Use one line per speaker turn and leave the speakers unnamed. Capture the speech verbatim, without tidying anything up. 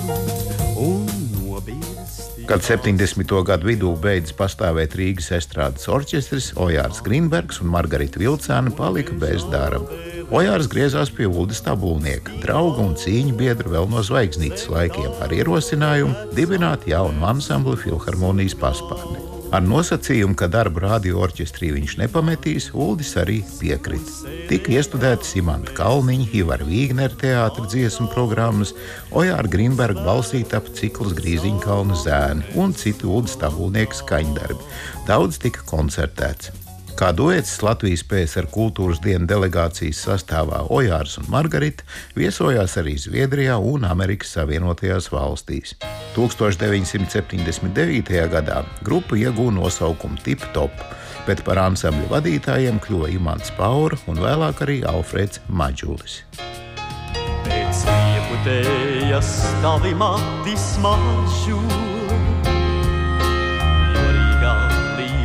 Kad septiņdesmito gadu vidū beidz pastāvēt Rīgas estrādes orķestris, Ojārs Grīnbergs un Margarita Vilcāne palika bez darba. Ojārs griezās pie Uldis Tabulnieka, drauga un cīņu biedra vēl no Zvaigznītes laikiem, ar ierosinājumu dibināt jaunu ansambli Filharmonijas paspārni. Ar nosacījumu, ka darbu radio orķestrī viņš nepametīs, Uldis arī piekrita. Tika iestudēti Simanta Kalniņa, Ivara Vīgnera teātra dziesmu programmas, Ojāra Grīnberga balsī tapa cikls Grīziņkalna zēni un citi Uldis Tabulnieka skaņdarbi. Daudz tika koncertēts. Kā duets Latvijas P S R kultūras dienu delegācijas sastāvā Ojārs un Margarita viesojās arī Zviedrijā un Amerikas Savienotajās valstīs. tūkstoš deviņsimt septiņdesmit devītajā gadā grupa ieguva nosaukumu Tip Top, bet par ansambļu vadītājiem kļuva Imants Paura un vēlāk arī Alfrēds Maģulis.
Pēc ieputējas tavi mati smaržu